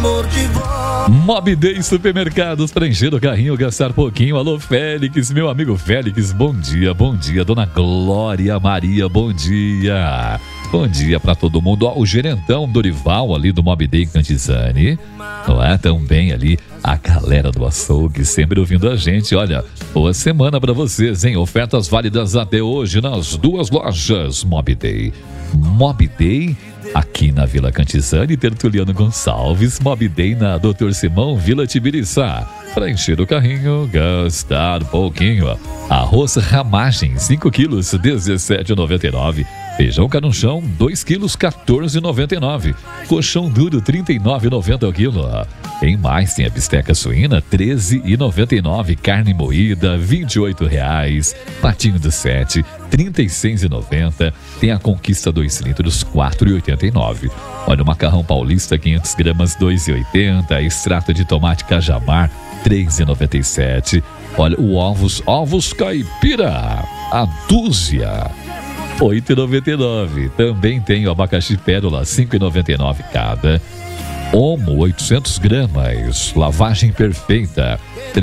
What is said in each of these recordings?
amor de vó. Mob Day Supermercados, para encher o carrinho, gastar pouquinho. Alô, Félix, meu amigo Félix, bom dia, bom dia. Dona Glória Maria, bom dia. Bom dia para todo mundo. Ó, o gerentão Dorival ali do Mob Day Cantizani, não é? Também ali a galera do açougue sempre ouvindo a gente. Olha, boa semana para vocês, hein? Ofertas válidas até hoje nas duas lojas Mob Day. Mob Day aqui na Vila Cantizani, Tertuliano Gonçalves. Mob Day na Dr. Simão, Vila Tibiriçá. Para encher o carrinho, gastar pouquinho. Arroz Ramagem, 5 quilos, R$17,99. Feijão carunchão, 2 quilos, R$14,99. Colchão duro, R$39,90 o quilo. Tem mais, tem a bisteca suína, R$13,99. Carne moída, R$28,00. Patinho do 7, R$36,90. Tem a Conquista 2 litros, R$4,89. Olha, o macarrão paulista, 500 gramas, R$2,80. Extrato de tomate cajamar, R$3,97. Olha, o ovos caipira, a dúzia, R$8,99. Também tem o abacaxi pérola, R$5,99 cada. Omo, 800 gramas. Lavagem perfeita,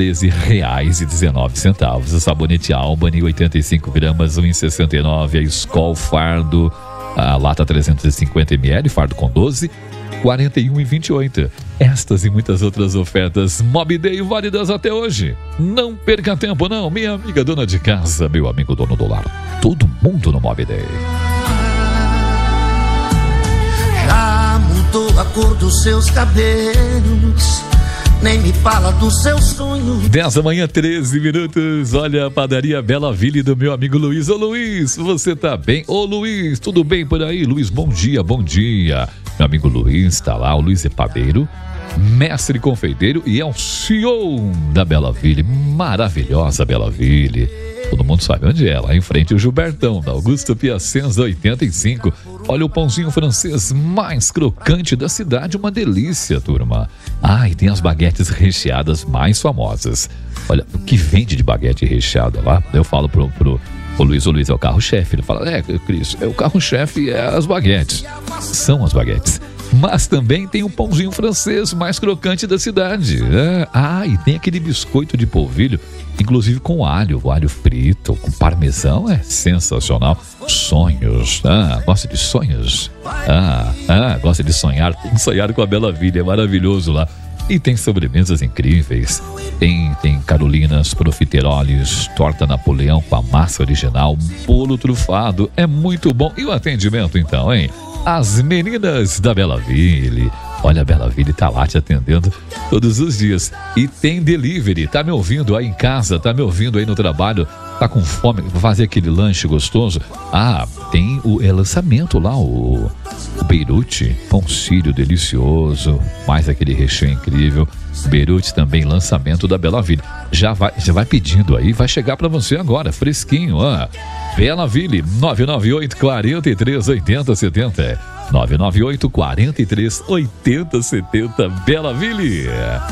R$13,19. O sabonete Albany, 85 gramas, R$1,69. A Skol Fardo, a lata 350 ml, fardo com 12, R$41,28. Estas e muitas outras ofertas Mob Day válidas até hoje. Não perca tempo não, minha amiga dona de casa, meu amigo dono do lar. Todo mundo no Mob Day. Já mudou a cor dos seus cabelos, nem me fala dos seus sonhos. 10 da manhã, 13 minutos. Olha a padaria Bela Ville do meu amigo Luiz. Ô Luiz, você tá bem? Ô Luiz, tudo bem por aí? Luiz, bom dia, bom dia. Meu amigo Luiz tá lá, o Luiz é padeiro, mestre confeiteiro e é o CEO da Bela Ville. Maravilhosa Bela Ville. Todo mundo sabe onde é, lá em frente o Gilbertão, da Augusto Piacenza 85. Olha o pãozinho francês mais crocante da cidade, uma delícia, turma. Ah, e tem as baguetes recheadas mais famosas. Olha, o que vende de baguete recheada lá, eu falo pro Luiz, o Luiz é o carro-chefe. Ele fala, Cris, o carro-chefe é as baguetes. São as baguetes. Mas também tem o pãozinho francês mais crocante da cidade. E tem aquele biscoito de polvilho, inclusive com alho, o alho frito, com parmesão, é sensacional. Sonhos, gosta de sonhos? Gosta de sonhar? Tem que sonhar com a Bela Ville, é maravilhoso lá. E tem sobremesas incríveis, tem carolinas, profiteroles, torta Napoleão com a massa original, bolo trufado, é muito bom. E o atendimento então, hein? As meninas da Bela Ville. Olha, a Bela Ville tá lá te atendendo todos os dias. E tem delivery, tá me ouvindo aí em casa, tá me ouvindo aí no trabalho, tá com fome, fazer aquele lanche gostoso? Tem o lançamento lá, o Beirute, pão sírio delicioso, mais aquele recheio incrível. Beirute também, lançamento da Bela Ville. Já vai pedindo aí, vai chegar pra você agora, fresquinho. Bela Ville, 998 43 80 70. 998 43 80 70, Bela Ville.